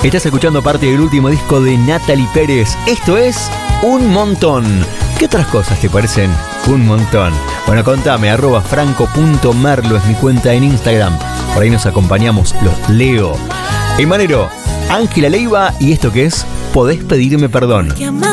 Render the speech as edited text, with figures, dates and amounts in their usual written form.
Estás escuchando parte del último disco de Natalie Pérez. Esto es Un Montón. ¿Qué otras cosas te parecen un montón? Bueno, contame, @franco.merlo es mi cuenta en Instagram. Por ahí nos acompañamos, los leo. Manero, Ángela Leiva, ¿y esto qué es? Podés pedirme perdón.